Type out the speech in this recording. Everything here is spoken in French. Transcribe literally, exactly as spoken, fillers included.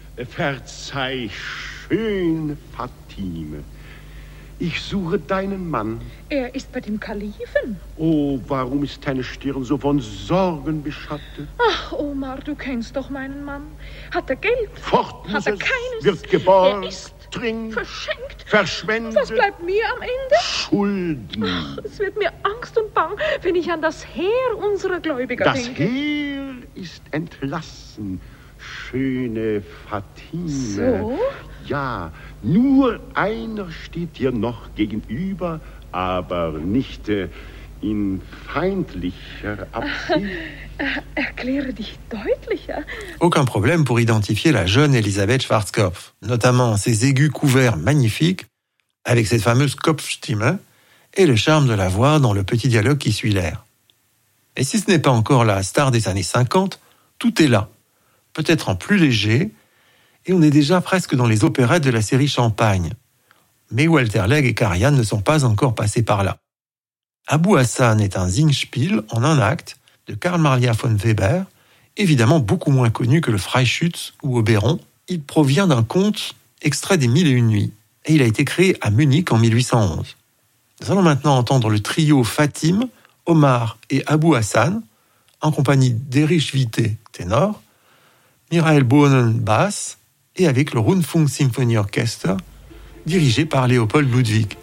Verzeih, schöne Fatime. Ich suche deinen Mann. Er ist bei dem Kalifen. Oh, warum ist deine Stirn so von Sorgen beschattet? Ach, Omar, du kennst doch meinen Mann. Hat er Geld? Fort muss Hat er es, keines? wird geborgt, Er ist trinkt, verschenkt. verschwendet. Was bleibt mir am Ende? Schulden. Ach, es wird mir Angst und Bang, wenn ich an das Heer unserer Gläubiger Das denke. Heer ist entlassen. Schöne Fatime. So? Ja, nur einer steht dir noch gegenüber, aber nicht äh, in feindlicher Absicht. Er, erkläre dich deutlicher. Aucun problème pour identifier la jeune Elisabeth Schwarzkopf, notamment ses aigus couverts magnifiques, avec cette fameuse Kopfstimme, et le charme de la voix dans le petit dialogue qui suit l'air. Et si ce n'est pas encore la star des années cinquante, tout est là, peut-être en plus léger, et on est déjà presque dans les opérettes de la série Champagne. Mais Walter Legge et Karajan ne sont pas encore passés par là. Abou Hassan est un Singspiel en un acte de Karl Maria von Weber, évidemment beaucoup moins connu que le Freischütz ou Oberon. Il provient d'un conte extrait des Mille et une nuits, et il a été créé à Munich en mille huit cent onze. Nous allons maintenant entendre le trio Fatime, Omar et Abou Hassan, en compagnie d'Erich Witte, ténor, Michael Bohnen, basse, et avec le Rundfunk Symphony Orchestra, dirigé par Leopold Ludwig.